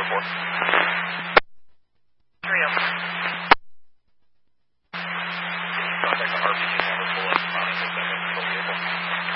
4. 3-0. Contact the RPG number, pull up, monitor, vehicle.